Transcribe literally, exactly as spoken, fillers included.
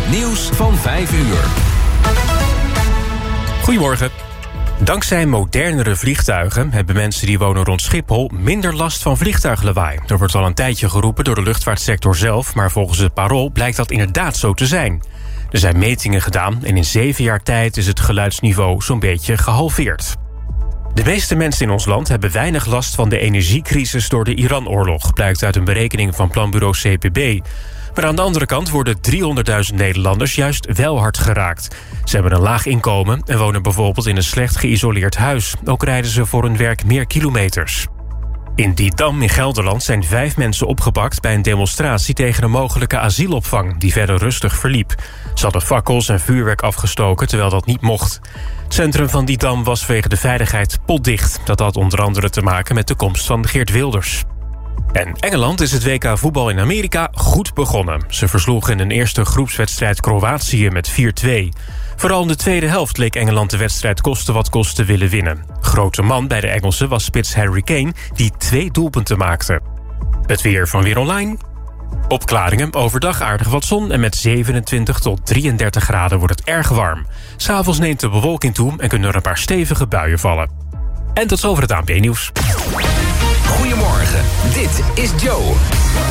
Het nieuws van vijf uur. Goedemorgen. Dankzij modernere vliegtuigen hebben mensen die wonen rond Schiphol minder last van vliegtuiglawaai. Er wordt al een tijdje geroepen door de luchtvaartsector zelf, maar volgens het Parool blijkt dat inderdaad zo te zijn. Er zijn metingen gedaan en in zeven jaar tijd is het geluidsniveau zo'n beetje gehalveerd. De meeste mensen in ons land hebben weinig last van de energiecrisis door de Iran-oorlog, blijkt uit een berekening van planbureau C P B. Maar aan de andere kant worden driehonderdduizend Nederlanders juist wel hard geraakt. Ze hebben een laag inkomen en wonen bijvoorbeeld in een slecht geïsoleerd huis. Ook rijden ze voor hun werk meer kilometers. In Didam in Gelderland zijn vijf mensen opgepakt bij een demonstratie tegen een mogelijke asielopvang die verder rustig verliep. Ze hadden fakkels en vuurwerk afgestoken terwijl dat niet mocht. Het centrum van Didam was vanwege de veiligheid potdicht. Dat had onder andere te maken met de komst van Geert Wilders. En Engeland is het W K voetbal in Amerika goed begonnen. Ze versloegen in een eerste groepswedstrijd Kroatië met vier twee. Vooral in de tweede helft leek Engeland de wedstrijd koste wat koste willen winnen. Grote man bij de Engelsen was spits Harry Kane, die twee doelpunten maakte. Het weer van Weer Online. Opklaringen, overdag aardig wat zon en met zevenentwintig tot drieëndertig graden wordt het erg warm. 'S Avonds neemt de bewolking toe en kunnen er een paar stevige buien vallen. En tot zover het A N P-nieuws. Goedemorgen, dit is Joe.